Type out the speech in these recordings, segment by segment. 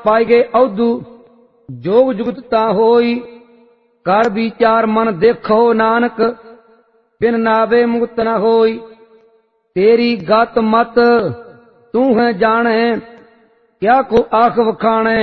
पाइगे औदू जोग जुगत होई। कर विचार मन देखो नानक बिन नावे मुक्त न होई। तेरी गत मत तू है जाने क्या को आख वखाणे।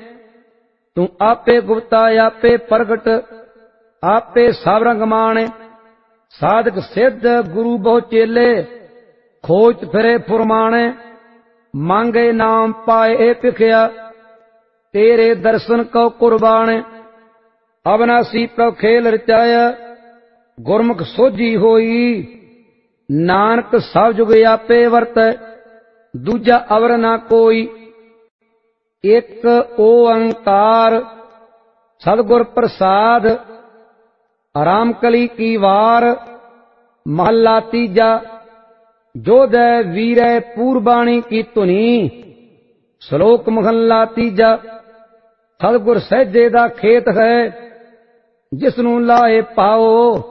तू आपे गुप्ता आपे प्रगट आपे सब रंग माणे। साधक सिद्ध गुरु बहु चेले खोज फिरे फुरमाणे। मांगे नाम पाए भिखिया तेरे दर्शन को कुर्बाने। अविनाशी प्रभ खेल रचाया गुरमुख सोझी होई। नानक सब जुग आपे वर्त दूजा अवर ना कोई। एक ओंकार सतगुर प्रसाद रामकली की वार। महला तीजा जोधै वीरै पूर्वाणी की धुनी। श्लोक महला तीजा सतगुर सहजे दा खेत है जिसनू लाए पाओ।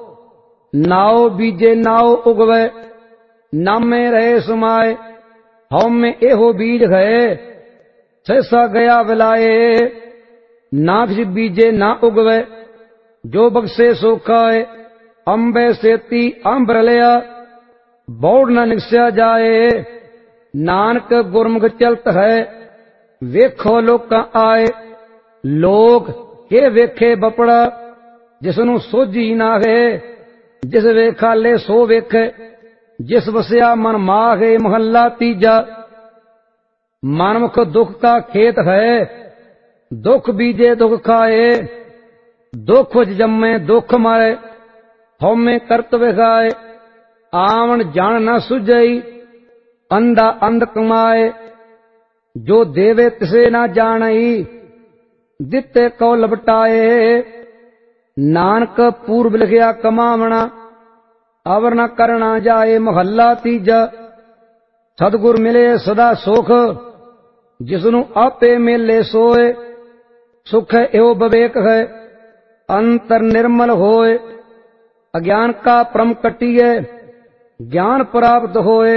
नाओ बीजे नाओ उगवे नामे रहे समाए। हौ में एहो बीज है सहसा गया विलाए। ना किसी बीजे ना उगवे जो बख्शे सो खाए। अंबे सेती अंब रलिया बौड़ न निकस्या जाए। नानक गुरमुख चलत है वेखो लोकां आए। लोक के वेखे बपड़ा जिसनू सोझी ना है। जिस वेखाले सो वेखे जिस वसिया मन माहे। महला तीजा मनमुख दुख का खेत है दुख बीजे दुख खाए। दुख जम्मे दुख मारे हौमे करत विखाए। आवन जान न सुझई अंधा अंध कमाए। जो देवे तिसे न जानई दिते को लपटाए। नानक पूर्व लिखिया कमावना अवर न करना जाए। महला तीजा सतगुर मिले सदा सुख जिसनु आपे मेले सोए। सुख एवं विवेक है अंतर निर्मल होए। अज्ञान का परम कटिए ज्ञान प्राप्त होए।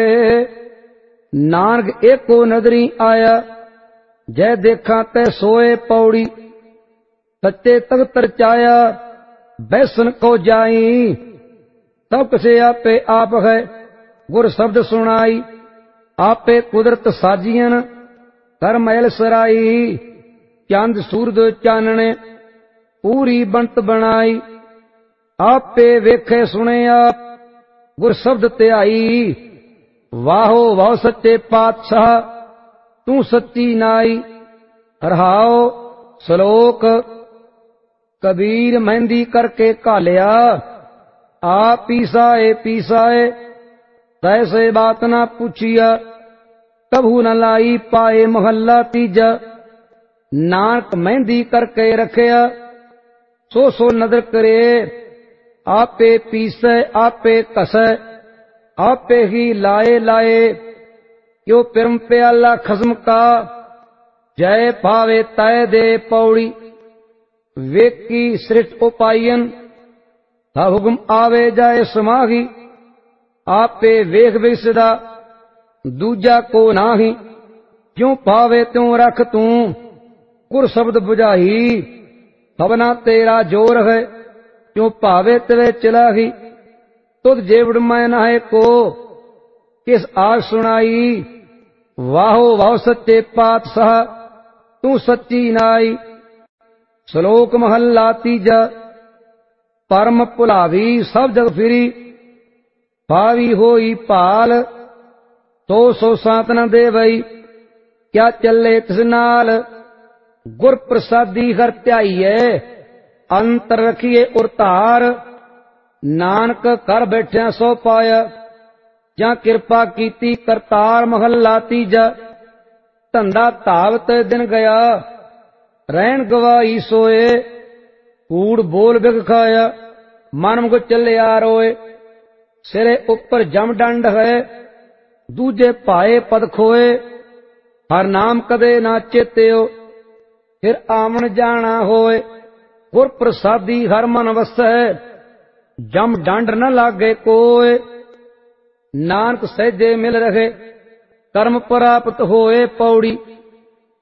नानक एको नदरी आया जय देखा तै सोए पौड़ी। सच्चे तख्त रचाया बैसन को जाई। तब कसे आपे आप है गुर शब्द सुनाई। आपे कुदरत साजियन कर मैल सराई। चंद सूरज चानने पूरी बनत बनाई। आपे वेखे सुने आप गुर शब्द त्याई। वाहो वाह सच्चे पातशाह तू सच्ची नाई। रहाओ श्लोक कबीर मेहंदी करके कालिया। आप पीसाए पीसाए तैसे बात ना पूछिया। कभू न लाई पाए। महला तीजा नानक मेहंदी करके रखिया सो सो नदर करे। आपे पीसे आपे कसे आपे ही लाए लाए। यो पिरम प्याला खसम का जय भावे तय दे पौड़ी। वेकी सृष्ट उपायन हुक्म आवे जाए समाही। आपे वेख विसदा दूजा को नाही। क्यों पावे त्यों रख तू गुर शब्द बुझाही। भवना तेरा जोर है क्यों पावे तवे चलाही। तुद जेवड़ मैं नाहे को किस आज सुनाई। वाहो वाह सच्चे पातशाह तू सच्ची नाई। श्लोक महला तीजा परम भुलावी सब जग फिरी। पावी होई पाल तो सो सात न देवई। क्या चले तिस नाल गुर प्रसादी हर त्याईए। अंतर रखिए उरतार नानक कर बैठिया सो पाया। ਜਾਂ ਕਿਰਪਾ ਕੀਤੀ ਕਰਤਾਰ। ਮਹੱਲਾ ਤੀਜਾ ਧੰਦਾ ਧਾਵਤ ਦਿਨ ਗਿਆ ਰਹਿਣ ਗਵਾਈ ਸੋਏ। ਕੂੜ ਬੋਲ ਬਿਗ ਖਾਇਆ ਮਨ ਮੁਖ ਚੱਲਿਆ ਰੋਏ। ਸਿਰੇ ਉੱਪਰ ਜਮ ਡੰਡ ਹੈ ਦੂਜੇ ਭਾਏ ਪਦ ਖੋਏ। ਹਰ ਨਾਮ ਕਦੇ ਨਾ ਚੇਤਿਓ ਫਿਰ ਆਵਣ ਜਾਣਾ ਹੋਏ। ਗੁਰ ਪ੍ਰਸਾਦੀ ਹਰ ਮਨ ਵਸੈ ਜਮ ਡੰਡ न लागे कोय। नानक सहजे मिल रहे कर्म प्राप्त होए पौड़ी।